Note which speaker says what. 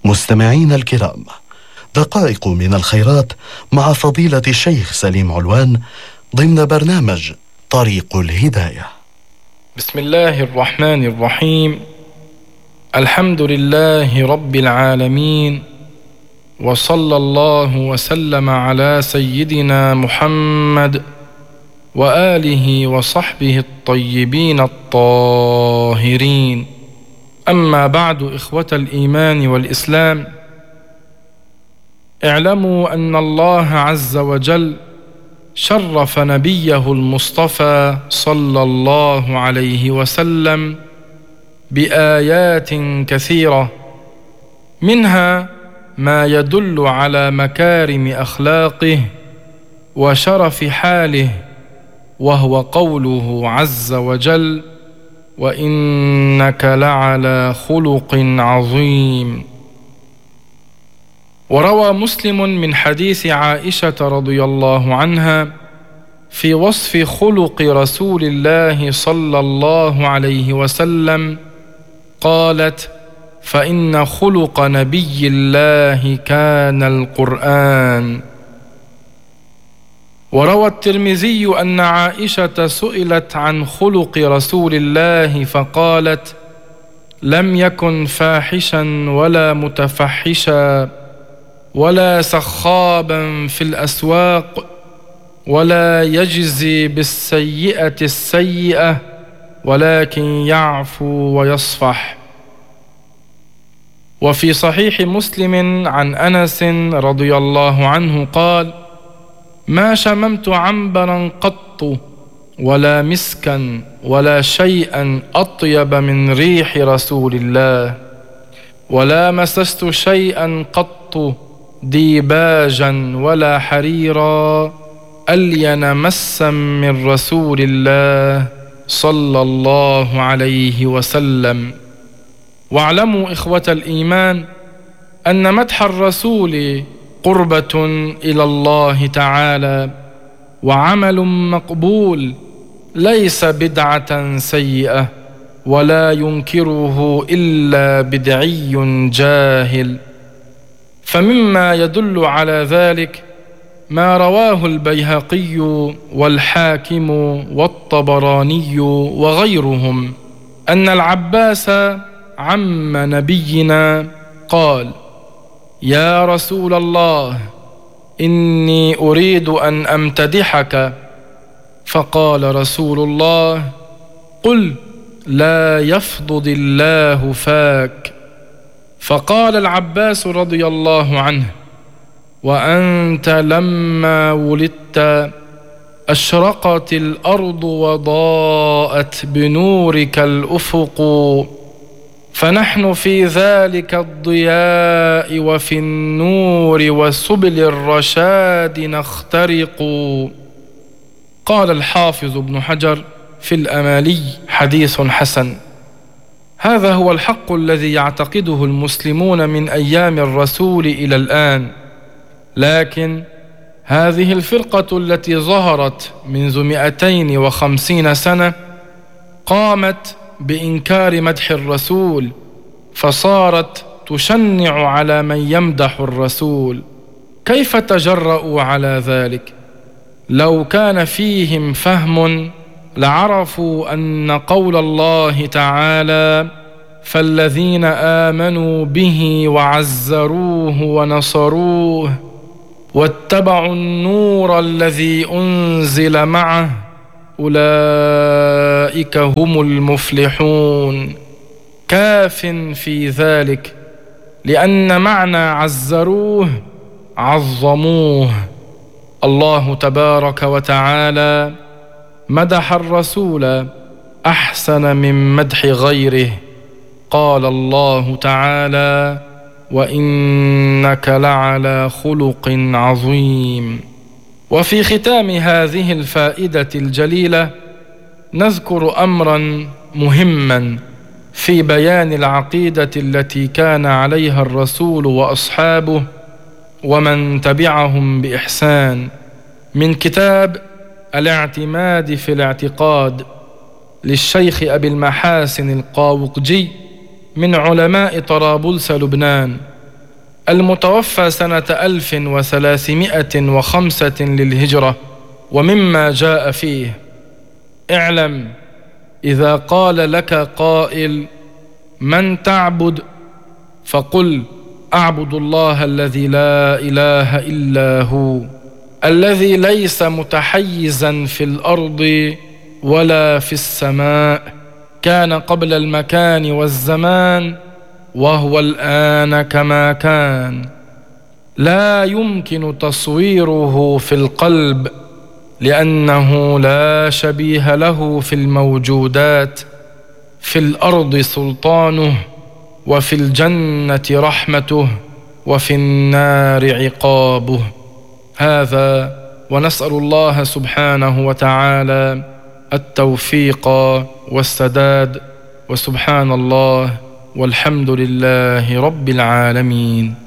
Speaker 1: مستمعين الكرام، دقائق من الخيرات مع فضيلة الشيخ سليم علوان ضمن برنامج طريق الهداية.
Speaker 2: بسم الله الرحمن الرحيم. الحمد لله رب العالمين، وصلى الله وسلم على سيدنا محمد وآله وصحبه الطيبين الطاهرين. أما بعد، إخوة الإيمان والإسلام، اعلموا أن الله عز وجل شرف نبيه المصطفى صلى الله عليه وسلم بآيات كثيرة، منها ما يدل على مكارم أخلاقه وشرف حاله، وهو قوله عز وجل: وإنك لعلى خلق عظيم. وروى مسلم من حديث عائشة رضي الله عنها في وصف خلق رسول الله صلى الله عليه وسلم قالت: فإن خلق نبي الله كان القرآن. وروى الترمذي أن عائشة سئلت عن خلق رسول الله فقالت: لم يكن فاحشا ولا متفحشا ولا سخابا في الأسواق ولا يجزي بالسيئة السيئة ولكن يعفو ويصفح. وفي صحيح مسلم عن أنس رضي الله عنه قال: ما شممت عنبرا قط ولا مسكا ولا شيئا أطيب من ريح رسول الله، ولا مسست شيئا قط ديباجا ولا حريرا ألين مسا من رسول الله صلى الله عليه وسلم. واعلموا إخوة الإيمان أن مدح الرسول قربة إلى الله تعالى وعمل مقبول، ليس بدعة سيئة ولا ينكره إلا بدعي جاهل. فمما يدل على ذلك ما رواه البيهقي والحاكم والطبراني وغيرهم أن العباس عم نبينا قال: يا رسول الله، إني أريد أن أمتدحك. فقال رسول الله: قل لا يفضض الله فاك. فقال العباس رضي الله عنه: وأنت لما ولدت أشرقت الأرض وضاءت بنورك الأفق، فنحن في ذلك الضياء وفي النور وسبل الرشاد نخترق. قال الحافظ ابن حجر في الأمالي: حديث حسن. هذا هو الحق الذي يعتقده المسلمون من أيام الرسول إلى الآن، لكن هذه الفرقة التي ظهرت منذ 250 سنة قامت بإنكار مدح الرسول، فصارت تشنع على من يمدح الرسول. كيف تجرؤوا على ذلك؟ لو كان فيهم فهم لعرفوا أن قول الله تعالى: فالذين آمنوا به وعزروه ونصروه واتبعوا النور الذي أنزل معه أولئك هم المفلحون، كاف في ذلك، لأن معنى عزروه عظموه. الله تبارك وتعالى مدح الرسول أحسن من مدح غيره. قال الله تعالى: وإنك لعلى خلق عظيم. وفي ختام هذه الفائدة الجليلة نذكر أمرا مهما في بيان العقيدة التي كان عليها الرسول وأصحابه ومن تبعهم بإحسان، من كتاب الاعتماد في الاعتقاد للشيخ أبي المحاسن القاوقجي من علماء طرابلس لبنان، المتوفى سنة 1305 للهجرة. ومما جاء فيه: اعلم إذا قال لك قائل من تعبد فقل أعبد الله الذي لا إله إلا هو، الذي ليس متحيزا في الأرض ولا في السماء، كان قبل المكان والزمان وهو الآن كما كان، لا يمكن تصويره في القلب، لأنه لا شبيه له في الموجودات، في الأرض سلطانه، وفي الجنة رحمته، وفي النار عقابه. هذا، ونسأل الله سبحانه وتعالى التوفيق والسداد، وسبحان الله والحمد لله رب العالمين.